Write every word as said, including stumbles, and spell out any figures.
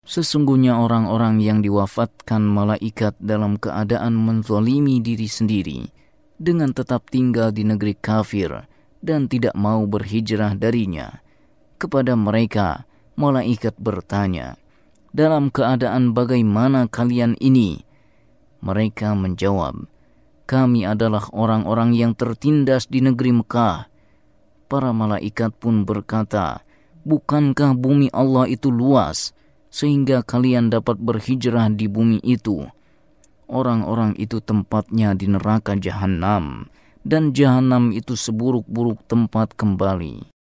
Sesungguhnya orang-orang yang diwafatkan malaikat dalam keadaan menzalimi diri sendiri dengan tetap tinggal di negeri kafir dan tidak mau berhijrah darinya, kepada mereka malaikat bertanya, "Dalam keadaan bagaimana kalian ini?" Mereka menjawab, "Kami adalah orang-orang yang tertindas di negeri Mekah." Para malaikat pun berkata, "Bukankah bumi Allah itu luas sehingga kalian dapat berhijrah di bumi itu?" Orang-orang itu tempatnya di neraka Jahanam, dan Jahanam itu seburuk-buruk tempat kembali.